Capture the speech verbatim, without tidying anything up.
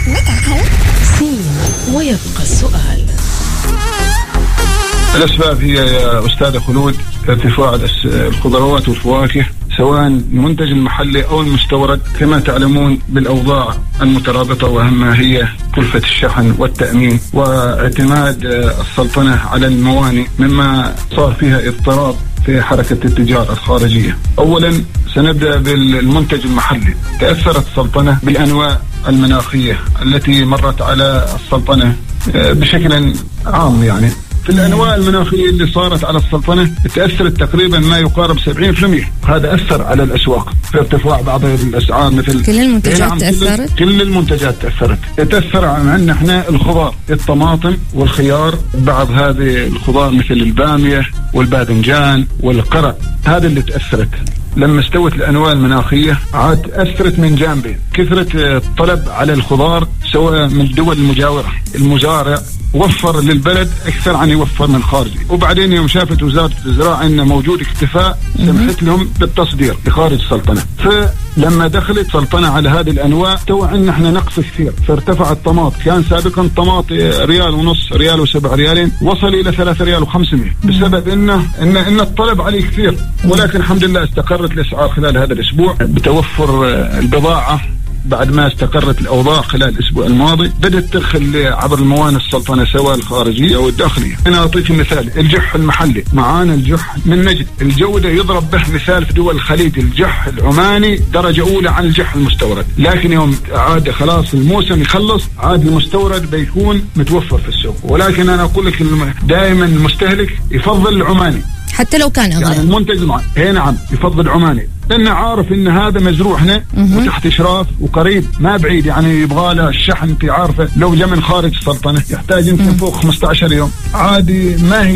سين ويبقى السؤال. الأسباب هي يا أستاذ خلود ارتفاع الخضروات والفواكه سواء المنتج المحلي أو المستورد، كما تعلمون بالأوضاع المترابطة وأهمها هي كلفة الشحن والتأمين واعتماد السلطنة على الموانئ، مما صار فيها اضطراب في حركة التجارة الخارجية. أولا سنبدأ بالمنتج المحلي. تأثرت السلطنة بالأنواع المناخية التي مرت على السلطنة بشكل عام. يعني في الأنواع المناخية اللي صارت على السلطنة تأثرت تقريبا ما يقارب سبعين بالمئة. هذا أثر على الأسواق في ارتفاع بعض الأسعار. مثل كل المنتجات تأثرت؟ كل المنتجات تأثرت. تأثر عنا احنا الخضار، الطماطم والخيار، بعض هذه الخضار مثل البامية والباذنجان والقرع، هذا اللي تأثرت. لما استوت الأنواع المناخية عاد أثرت من جانبين، كثرة الطلب على الخضار سواء من الدول المجاورة. المزارع وفر للبلد أكثر عن يوفر من خارجي، وبعدين يوم شافت وزارة الزراعة أن موجود اكتفاء سمحت لهم بالتصدير لخارج السلطنة. فلما دخلت سلطنة على هذه الأنواع توع أن احنا نقص كثير، فارتفع الطماط. كان سابقا طماط ريال ونص، ريال وسبع ريالين، وصل إلى ثلاثة ريال وخمسمائة بسبب إنه إن إن الطلب عليه كثير. ولكن الحمد لله استقرت الأسعار خلال هذا الأسبوع بتوفر البضاعة. بعد ما استقرت الأوضاع خلال الأسبوع الماضي بدأت تدخل عبر الموانئ السلطنة سواء الخارجية أو الداخلية. أنا أعطيك مثال، الجح المحلي معانا، الجح من نجد الجودة يضرب به مثال في دول الخليج. الجح العماني درجة أولى عن الجح المستورد، لكن يوم عاد خلاص الموسم يخلص عاد المستورد بيكون متوفر في السوق. ولكن أنا أقول لك دائما المستهلك يفضل العماني حتى لو كان أغلى. يعني المنتج معي هنا نعم يفضل عماني، لأنه عارف إن هذا مزروع هنا وتحت إشراف وقريب ما بعيد. يعني يبغى له الشحن، انت عارفه لو جاء من خارج السلطنة يحتاج يمكن فوق خمسة عشر يوم عادي، ما هي